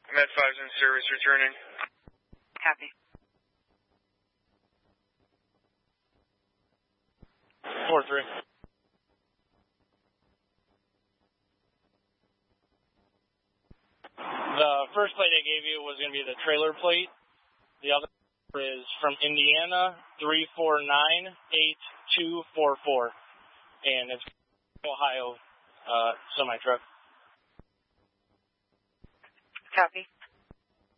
Med 5's in service, returning. Copy. 4-3. The first plate I gave you was going to be the trailer plate. The other is from Indiana, 3498244, and it's Ohio semi-truck. Copy.